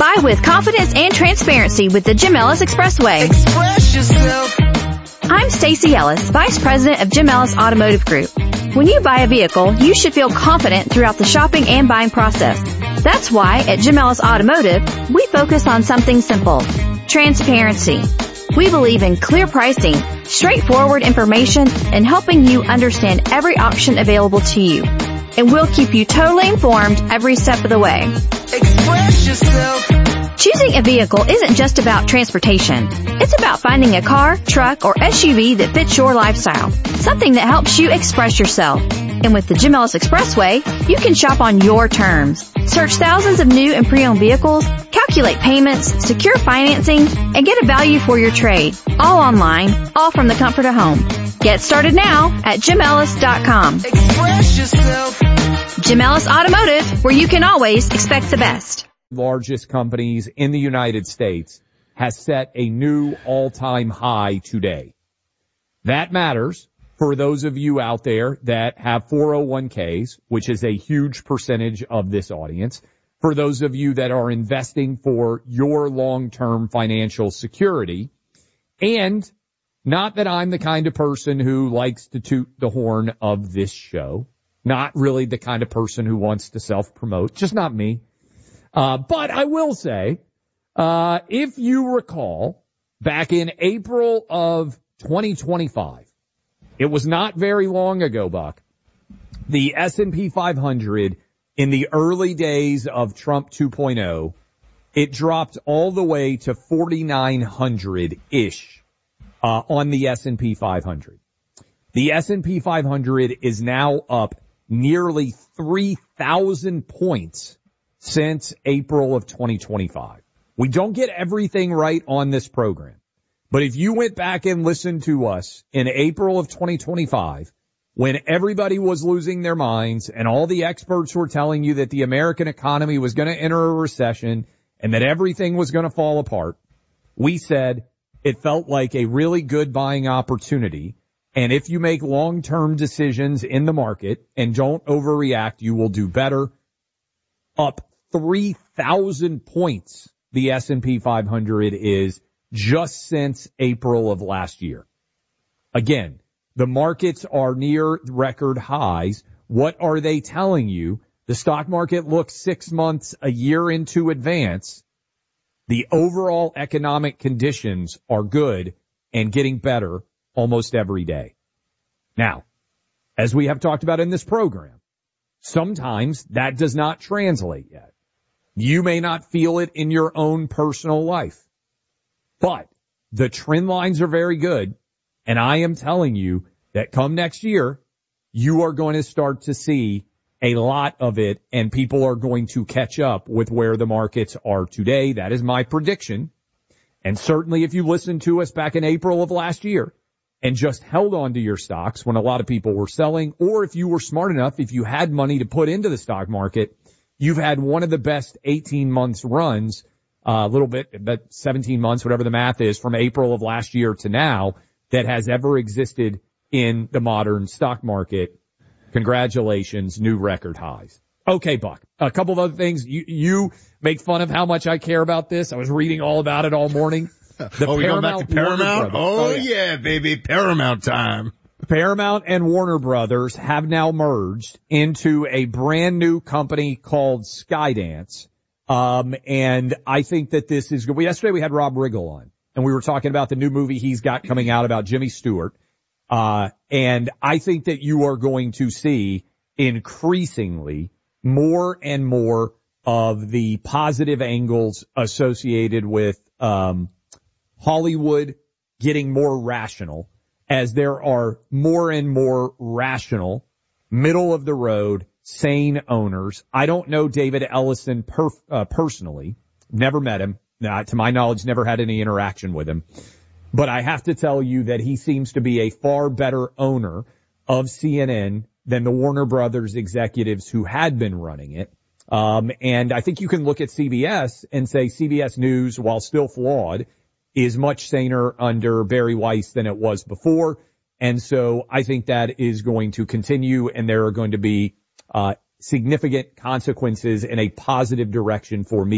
Buy with confidence and transparency with the Jim Ellis Expressway. Express yourself. I'm Stacey Ellis, Vice President of Jim Ellis Automotive Group. When you buy a vehicle, you should feel confident throughout the shopping and buying process. That's why at Jim Ellis Automotive, we focus on something simple: transparency. We believe in clear pricing, straightforward information, and helping you understand every option available to you. And we'll keep you totally informed every step of the way. Express yourself. Choosing a vehicle isn't just about transportation. It's about finding a car, truck, or SUV that fits your lifestyle. Something that helps you express yourself. And with the Jim Ellis Expressway, you can shop on your terms. Search thousands of new and pre-owned vehicles, calculate payments, secure financing, and get a value for your trade. All online, all from the comfort of home. Get started now at JimEllis.com. Express yourself. Jim Ellis Automotive, where you can always expect the best. Largest companies in the United States has set a new all-time high today. That matters for those of you out there that have 401ks, which is a huge percentage of this audience. For those of you that are investing for your long-term financial security. And not that I'm the kind of person who likes to toot the horn of this show. Not really the kind of person who wants to self-promote. Just not me. But I will say, if you recall, back in April of 2025, it was not very long ago, Buck, the S&P 500 in the early days of Trump 2.0, it dropped all the way to 4,900-ish on the S&P 500. The S&P 500 is now up nearly 3,000 points since April of 2025. We don't get everything right on this program. But if you went back and listened to us in April of 2025, when everybody was losing their minds and all the experts were telling you that the American economy was going to enter a recession and that everything was going to fall apart, we said it felt like a really good buying opportunity. And if you make long-term decisions in the market and don't overreact, you will do better. Up 3,000 points, the S&P 500 is just since April of last year. Again, the markets are near record highs. What are they telling you? The stock market looks 6 months, a year into advance. The overall economic conditions are good and getting better almost every day. Now, as we have talked about in this program, sometimes that does not translate yet. You may not feel it in your own personal life, but the trend lines are very good. And I am telling you that come next year, you are going to start to see a lot of it, and people are going to catch up with where the markets are today. That is my prediction. And certainly if you listened to us back in April of last year and just held on to your stocks when a lot of people were selling, or if you were smart enough, if you had money to put into the stock market, you've had one of the best 18 months runs, a little bit, but 17 months, whatever the math is, from April of last year to now that has ever existed in the modern stock market. Congratulations, new record highs. Okay, Buck, a couple of other things. You make fun of how much I care about this. I was reading all about it all morning. We going back to Paramount? Oh, yeah, baby, Paramount time. Paramount and Warner Brothers have now merged into a brand new company called Skydance. And I think that this is good. Yesterday we had Rob Riggle on, and we were talking about the new movie he's got coming out about Jimmy Stewart. And I think that you are going to see increasingly more and more of the positive angles associated with, Hollywood getting more rational, as there are more and more rational, middle of the road, sane owners. I don't know David Ellison personally. Never met him. To my knowledge, never had any interaction with him. But I have to tell you that he seems to be a far better owner of CNN than the Warner Brothers executives who had been running it. And I think you can look at CBS and say CBS News, while still flawed, is much saner under Barry Weiss than it was before. And so I think that is going to continue, and there are going to be significant consequences in a positive direction for me.